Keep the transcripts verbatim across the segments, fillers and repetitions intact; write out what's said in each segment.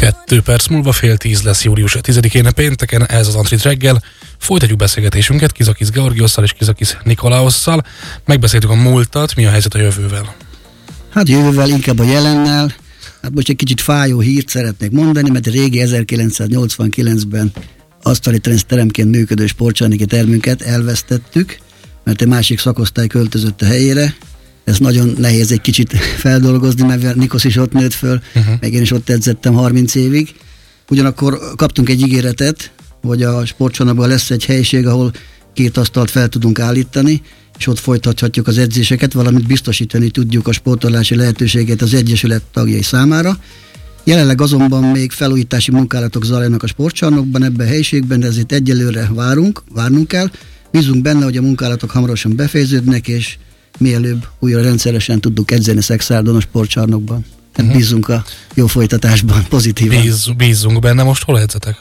Kettő perc múlva fél tíz lesz július tizedikén pénteken, ez az Antrit reggel. Folytatjuk beszélgetésünket Kizakis Georgiosszal és Kizakis Nikolaosszal. Megbeszéltük a múltat, mi a helyzet a jövővel? Hát jövővel inkább a jelennel. Hát most egy kicsit fájó hírt szeretnék mondani, mert a régi ezerkilencszáznyolcvankilencben asztali teremként működő sportcsarnoki termünket elvesztettük, mert egy másik szakosztály költözött a helyére. Ez nagyon nehéz egy kicsit feldolgozni, mert Nikos is ott nőtt föl, uh-huh. meg én is ott edzettem harminc évig. Ugyanakkor kaptunk egy ígéretet, hogy a sportcsarnokban lesz egy helység, ahol két asztalt fel tudunk állítani, és ott folytathatjuk az edzéseket, valamint biztosítani tudjuk a sportolási lehetőséget az egyesület tagjai számára. Jelenleg azonban még felújítási munkálatok zajlanak a sportcsarnokban, ebben a helyiségben, de ezért egyelőre várunk, várnunk kell. Bízunk benne, hogy a munkálatok hamarosan befejeződnek, és mielőbb újra rendszeresen tudjuk edzeni Szexárdon a sportcsarnokban. Uh-huh. Bízunk a jó folytatásban, pozitívan. Bíz, bízunk benne, most hol edzetek?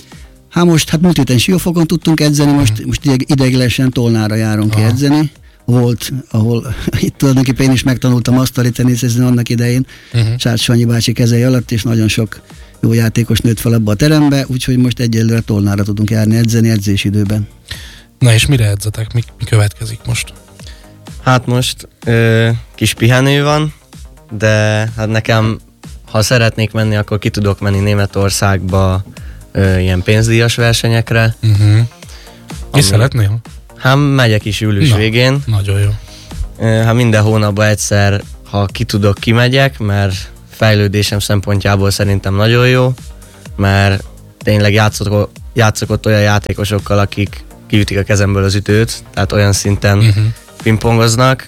Hát most, hát múlt héten Siófokon tudtunk edzeni, most, uh-huh. most ideiglenesen Tolnára járunk ki edzeni. Volt, ahol itt tulajdonképpen én is megtanultam asztali teniszezni annak idején, uh-huh. Csárt Sanyi bácsi kezei alatt, és nagyon sok jó játékos nőtt fel abba a terembe, úgyhogy most egyelőre Tolnára tudunk járni edzeni edzésidőben. Na és mire edzetek? Mi, mi következik most? Hát most ö, kis pihenő van, de hát nekem, ha szeretnék menni, akkor ki tudok menni Németországba ö, ilyen pénzdíjas versenyekre. Uh-huh. És szeretnél? Hát megyek is július Na, végén. Nagyon jó. Ö, hát minden hónapban egyszer, ha ki tudok, kimegyek, mert fejlődésem szempontjából szerintem nagyon jó, mert tényleg játszok, játszok ott olyan játékosokkal, akik kiütik a kezemből az ütőt, tehát olyan szinten uh-huh. pingpongoznak,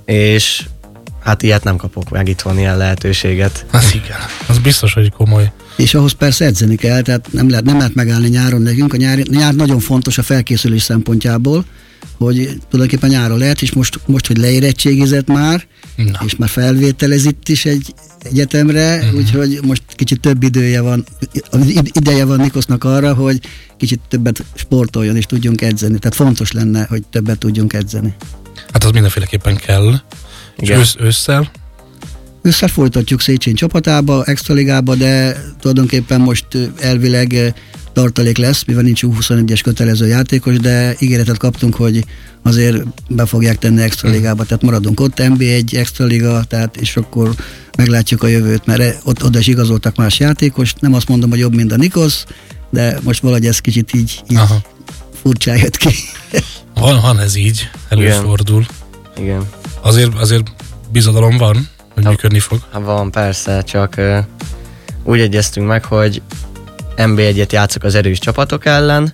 és hát ilyet nem kapok meg itthon, ilyen lehetőséget. Hát igen, az biztos, hogy komoly. És ahhoz persze edzeni kell, tehát nem lehet, nem lehet megállni nyáron nekünk. A nyár, nyár nagyon fontos a felkészülés szempontjából, hogy tulajdonképpen nyáron lehet, és most, most hogy leérettségizett már, Na. és már felvételez itt is egy egyetemre, uh-huh. úgyhogy most kicsit több idője van, ideje van Nikosnak arra, hogy kicsit többet sportoljon és tudjunk edzeni. Tehát fontos lenne, hogy többet tudjunk edzeni. Hát az mindenféleképpen kell. Igen. És ősz, ősszel? Ősszel folytatjuk Széchenyi csapatába, extraligába, de tulajdonképpen most elvileg tartalék lesz, mivel nincs U huszonegyes kötelező játékos, de ígéretet kaptunk, hogy azért be fogják tenni extraligába, tehát maradunk ott, en bé egy extraliga, tehát és akkor meglátjuk a jövőt, mert ott oda is igazoltak más játékos, nem azt mondom, hogy jobb, mint a Nikos, de most valahogy ez kicsit így, így furcsán jött ki. Van, van ez így, előfordul. Igen. Igen. Azért, azért bizodalom van, hogy hát, működni fog. Hát van, persze, csak uh, úgy egyeztünk meg, hogy en bé egyet játszok az erős csapatok ellen,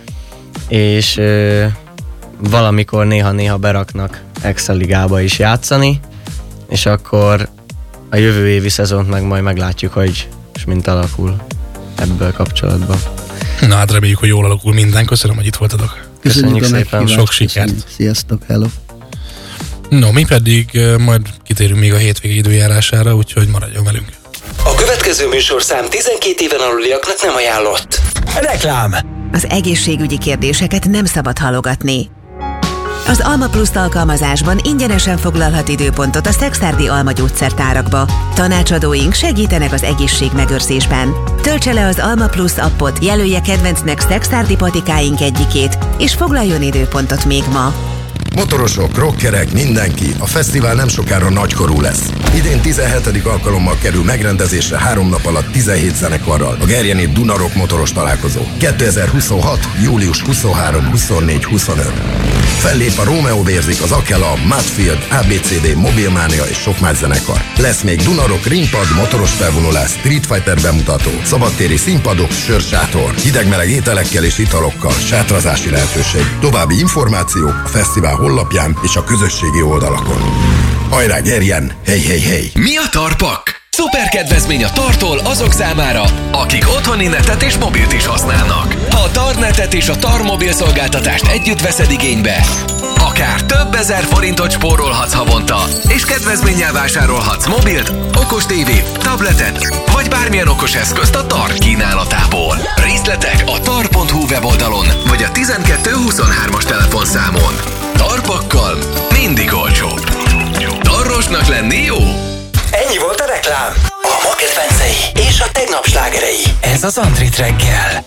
és uh, valamikor néha-néha beraknak Extra ligába is játszani, és akkor a jövő évi szezont meg majd meglátjuk, hogy és mint alakul ebből kapcsolatban. Na hát reméljük, hogy jól alakul minden. Köszönöm, hogy itt voltatok. Köszönjük, Köszönjük szépen. Sok sikert. Köszönjük. Sziasztok, hello. No, mi pedig uh, majd kitérünk még a hétvége időjárására, úgyhogy maradjon velünk. A következő műsorszám tizenkét éven aluliaknak nem ajánlott. Reklám! Az egészségügyi kérdéseket nem szabad halogatni. Az Alma Plus alkalmazásban ingyenesen foglalhat időpontot a Szexárdi Alma gyógyszertárakba. Tanácsadóink segítenek az egészségmegőrzésben. Töltse le az Alma Plus appot, jelölje kedvencnek Szexárdi patikáink egyikét, és foglaljon időpontot még ma. Motorosok, rockerek, mindenki, a fesztivál nem sokára nagykorú lesz. Idén tizenhetedik alkalommal kerül megrendezésre három nap alatt tizenhét zenekarral a Gerjeni Dunarock motoros találkozó. kétezer-huszonhat. július huszonharmadika, huszonnégyedike, huszonötödike Fellép a Romeo Vérzik, az Akela, Mudfield, á bé cé dé, Mobilmania és sok más zenekar. Lesz még Dunarock, ringpad, motoros felvonulás, Street Fighter bemutató, szabadtéri színpadok, sörsátor, hidegmeleg ételekkel és italokkal, sátrazási lehetőség. További információk a fesztivál honlapján és a közösségi oldalakon. Hajrá, gerjen! Hey, hey, hey! Mi a Tarpak? Szuper kedvezmény a Tartól azok számára, akik otthoni netet és mobilt is használnak. Ha a Tarnetet és a Tar mobil szolgáltatást együtt veszed igénybe, akár több ezer forintot spórolhatsz havonta, és kedvezménnyel vásárolhatsz mobilt, okos tévét, tabletet, vagy bármilyen okos eszközt a Tar kínálatából. Részletek a tar pont hu weboldalon, vagy a tizenkettő huszonhármas telefonszámon. Tarpakkal mindig olcsóbb. Tarrosnak lenni jó? Ennyi volt a reklám. A ma kedvencei és a tegnap slágerei. Ez az Antrit reggel.